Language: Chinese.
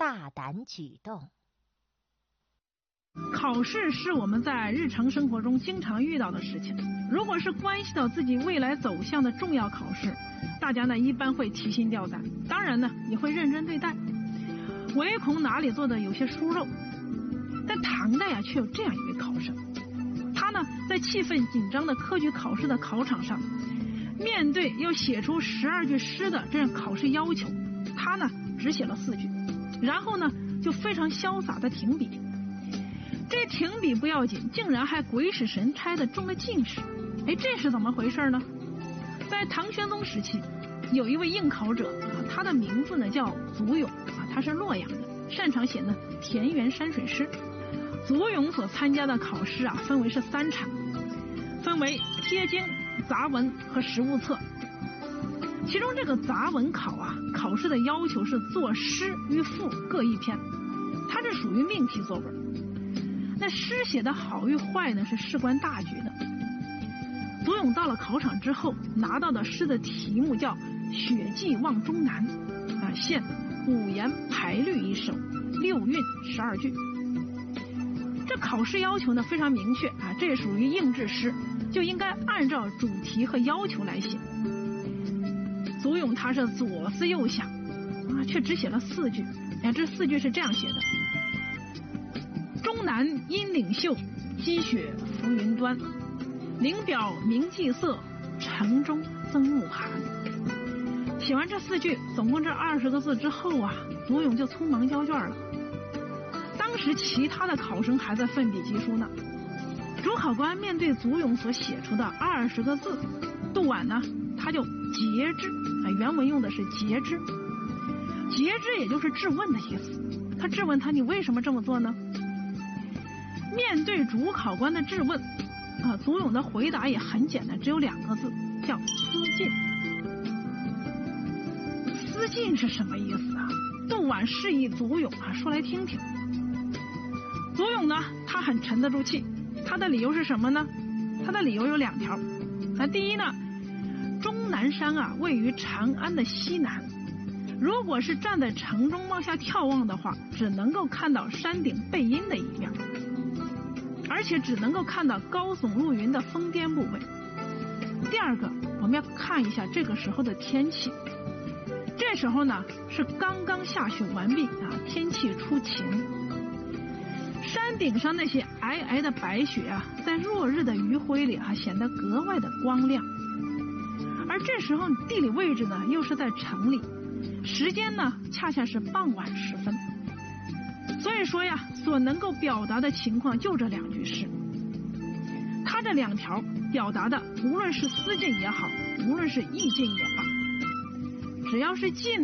大胆举动。 考试是我们在日常生活中经常遇到的事情，如果是关系到自己未来走向的重要考试，大家呢一般会提心吊胆，当然呢也会认真对待，唯恐哪里做的有些疏漏。但唐代却有这样一位考生，他呢在气氛紧张的科举考试的考场上，面对要写出12句诗的这样考试要求，他呢只写了4句，然后呢就非常潇洒的停笔。这停笔不要紧，竟然还鬼使神差的中了进士。这是怎么回事呢？在唐玄宗时期，有一位应考者，他的名字呢叫祖咏，他是洛阳的，擅长写呢田园山水诗。祖咏所参加的考试分为是3场，分为贴经、杂文和实物册。其中这个杂文考考试的要求是作诗与赋各1篇，它这属于命题作文。那诗写的好与坏呢，是事关大局的。祖咏到了考场之后，拿到的诗的题目叫《雪霁望终南》，现5言排律1首，6韵12句。这考试要求呢非常明确这也属于应制诗，就应该按照主题和要求来写。祖咏他是左思右想却只写了4句。这4句是这样写的：终南阴岭秀，积雪浮云端，岭表明霁色，城中增暮寒。写完这4句，总共这20个字之后祖咏就匆忙交卷了。当时其他的考生还在奋笔疾书呢。主考官面对祖咏所写出的20个字，杜婉呢他就诘之，原文用的是诘之。诘之也就是质问的意思，他质问他，你为什么这么做呢？面对主考官的质问祖咏的回答也很简单，只有2个字，叫思进。思进是什么意思杜婉示意祖咏说来听听。祖咏呢他很沉得住气，他的理由是什么呢？他的理由有2条。第一呢，终南山位于长安的西南，如果是站在城中往下眺望的话，只能够看到山顶背阴的一面，而且只能够看到高耸入云的峰巅部位。第二个，我们要看一下这个时候的天气。这时候呢是刚刚下雪完毕天气出晴，山顶上那些皑皑的白雪在落日的余晖里显得格外的光亮。而这时候地理位置呢又是在城里，时间呢恰恰是傍晚时分，所以说所能够表达的情况就这2句诗。他这2条表达的，无论是思进也好，无论是意境也罢，只要是进